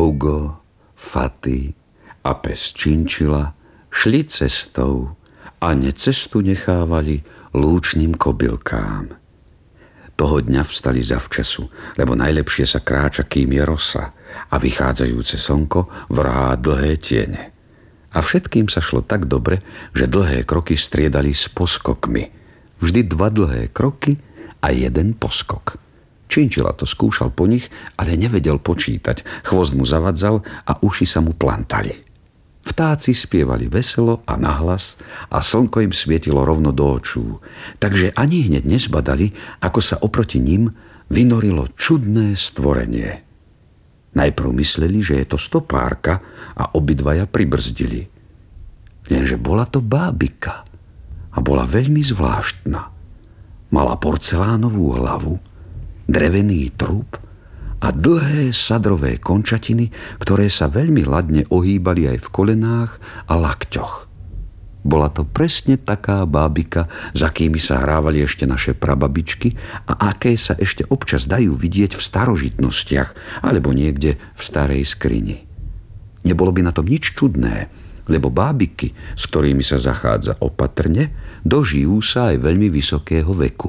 Hugo, Fati a pes Činčila šli cestou a cestu nechávali lúčnym kobylkám. Toho dňa vstali zavčasu, lebo najlepšie sa kráča, kým je rosa a vychádzajúce slnko vrhá dlhé tiene. A všetkým sa šlo tak dobre, že dlhé kroky striedali s poskokmi. Vždy 2 dlhé kroky a 1 poskok. Činčila to skúšal po nich, ale nevedel počítať. Chvost mu zavadzal a uši sa mu plantali. Vtáci spievali veselo a nahlas a slnko im svietilo rovno do očú. Takže ani hneď nezbadali, ako sa oproti nim vynorilo čudné stvorenie. Najprv mysleli, že je to stopárka a obidvaja pribrzdili. Lenže bola to bábika a bola veľmi zvláštna. Mala porcelánovú hlavu, drevený trup a dlhé sadrové končatiny, ktoré sa veľmi ladne ohýbali aj v kolenách a lakťoch. Bola to presne taká bábika, za akými sa hrávali ešte naše prababičky a aké sa ešte občas dajú vidieť v starožitnostiach alebo niekde v starej skrini. Nebolo by na tom nič čudné, lebo bábiky, s ktorými sa zachádza opatrne, dožijú sa aj veľmi vysokého veku.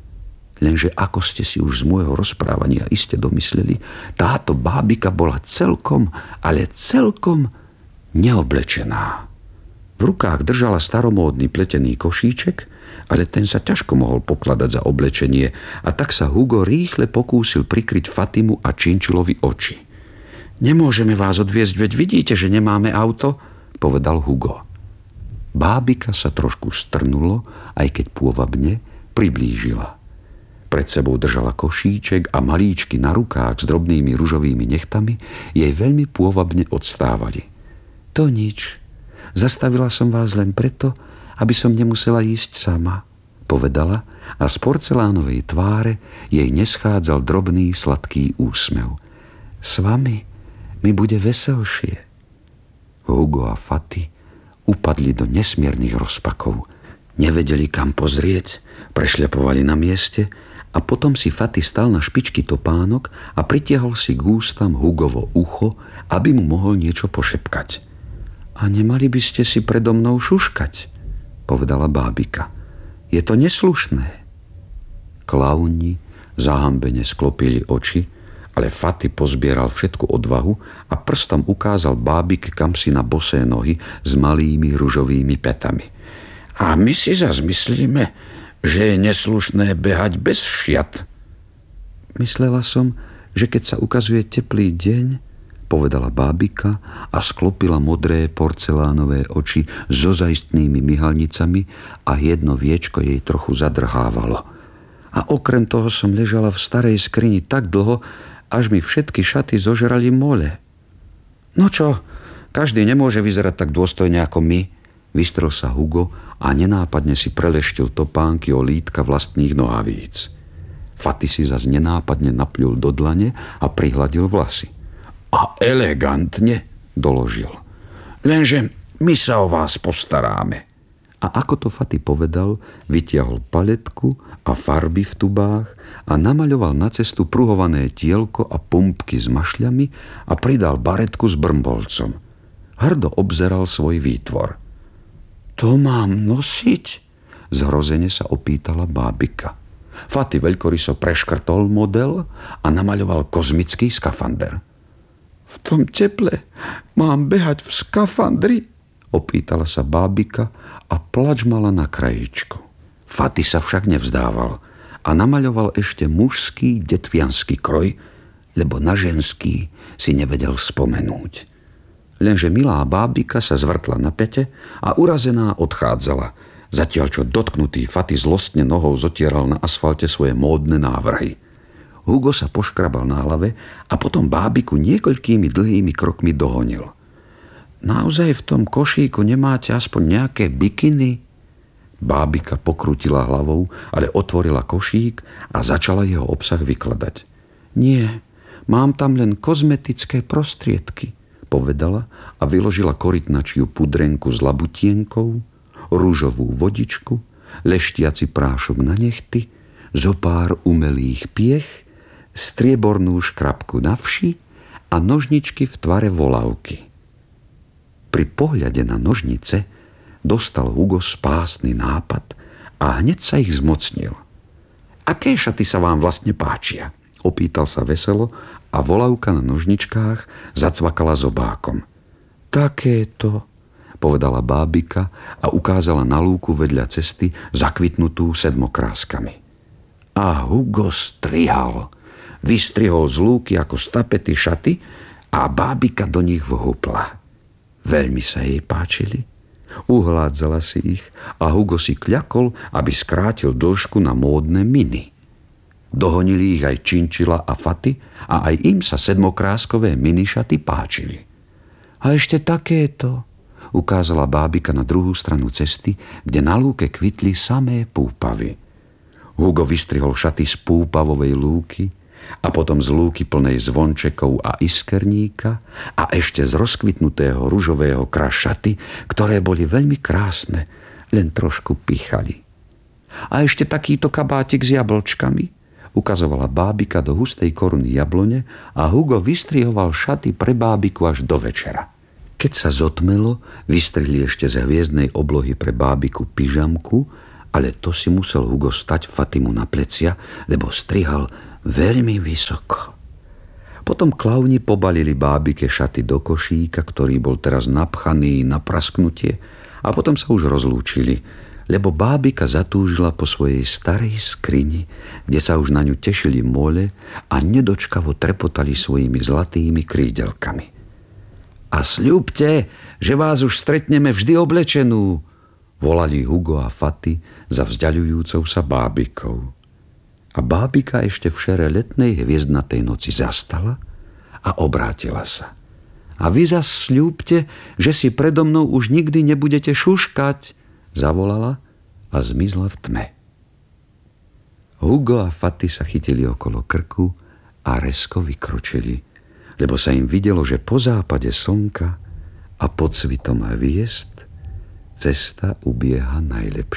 Lenže ako ste si už z môjho rozprávania iste domysleli, táto bábika bola celkom, ale celkom neoblečená. V rukách držala staromódny pletený košíček, ale ten sa ťažko mohol pokladať za oblečenie a tak sa Hugo rýchle pokúsil prikryť Fatimu a Činčilovi oči. Nemôžeme vás odviezť, veď vidíte, že nemáme auto, povedal Hugo. Bábika sa trošku strnulo, aj keď pôvabne priblížila. Pred sebou držala košíček a malíčky na rukách s drobnými ružovými nechtami jej veľmi pôvabne odstávali. To nič. Zastavila som vás len preto, aby som nemusela ísť sama, povedala a z porcelánovej tváre jej neschádzal drobný sladký úsmev. S vami mi bude veselšie. Hugo a Fati upadli do nesmiernych rozpakov. Nevedeli, kam pozrieť, prešľapovali na mieste a potom si Fati stal na špičky topánok a pritiahol si k ústam Hugovo ucho, aby mu mohol niečo pošepkať. A nemali by ste si predo mnou šuškať, povedala bábika. Je to neslušné. Klauni zahambene sklopili oči, ale Fati pozbieral všetku odvahu a prstom ukázal bábike kamsi na bosé nohy s malými ružovými petami. A my si zas myslíme, že je neslušné behať bez šiat. Myslela som, že keď sa ukazuje teplý deň, povedala bábika a sklopila modré porcelánové oči so zaistnými myhalnicami a jedno viečko jej trochu zadrhávalo. A okrem toho som ležala v starej skrini tak dlho, až mi všetky šaty zožrali mole. No čo, každý nemôže vyzerať tak dôstojne ako my, vystrel sa Hugo a nenápadne si preleštil topánky o lítka vlastných nohavíc. Fati si zas nenápadne napľul do dlane a prihladil vlasy. A elegantne, doložil. Lenže my sa o vás postaráme. A ako to Fati povedal, vytiahol paletku a farby v tubách a namaľoval na cestu pruhované tielko a pumpky s mašľami a pridal baretku s brmbolcom. Hrdo obzeral svoj výtvor. To mám nosiť? Zhrozene sa opýtala bábika. Fati veľkoryso preškrtol model a namaľoval kozmický skafander. V tom teple mám behať v skafandri? Opýtala sa bábika a plač mala na krajičku. Fati sa však nevzdával a namaľoval ešte mužský detviansky kroj, lebo na ženský si nevedel spomenúť. Lenže milá bábika sa zvrtla na pete a urazená odchádzala, zatiaľ čo dotknutý Fati zlostne nohou zotieral na asfalte svoje módne návrhy. Hugo sa poškrabal na hlave a potom bábiku niekoľkými dlhými krokmi dohonil. Naozaj v tom košíku nemáte aspoň nejaké bikiny? Bábika pokrútila hlavou, ale otvorila košík a začala jeho obsah vykladať. Nie, mám tam len kozmetické prostriedky, povedala a vyložila korytnačiu pudrenku s labutienkou, ružovú vodičku, leštiaci prášok na nechty, zopár umelých piech, striebornú škrabku na vši a nožničky v tvare volavky. Pri pohľade na nožnice dostal Hugo spásny nápad a hneď sa ich zmocnil. Aké šaty sa vám vlastne páčia? Opýtal sa veselo a volavka na nožničkách zacvakala zobákom. Takéto, povedala bábika a ukázala na lúku vedľa cesty zakvitnutú sedmokráskami. A Hugo strihal. Vystrihol z lúky ako z tapety šaty a bábika do nich vhúpla. Veľmi sa jej páčili. Uhládzala si ich a Hugo si kľakol, aby skrátil dĺžku na módne miny. Dohonili ich aj Činčila a Faty a aj im sa sedmokráskové minišaty páčili. A ešte takéto, ukázala bábika na druhú stranu cesty, kde na lúke kvitli samé púpavy. Hugo vystrihol šaty z púpavovej lúky a potom z lúky plnej zvončekov a iskerníka a ešte z rozkvitnutého ružového krašaty, ktoré boli veľmi krásne, len trošku pichali. A ešte takýto kabátik s jablčkami, ukazovala bábika do hustej koruny jablone a Hugo vystrihoval šaty pre bábiku až do večera. Keď sa zotmelo, vystrihli ešte z hviezdnej oblohy pre bábiku pyžamku, ale to si musel Hugo stať Fatimu na plecia, lebo strihal veľmi vysoko. Potom klauni pobalili bábike šaty do košíka, ktorý bol teraz napchaný na prasknutie, a potom sa už rozlúčili, lebo bábika zatúžila po svojej starej skrini, kde sa už na ňu tešili mole a nedočkavo trepotali svojimi zlatými krídelkami. A sľúbte, že vás už stretneme vždy oblečenú, volali Hugo a Faty za vzďaľujúcou sa bábikou. A bábika ešte v šere letnej hviezdnatej noci zastala a obrátila sa. A vy zas sľúbte, že si predo mnou už nikdy nebudete šuškať, zavolala a zmizla v tme. Hugo a Faty sa chytili okolo krku a rezko vykročili, lebo sa im videlo, že po západe slnka a pod svitom hviezd cesta ubieha najlepšie.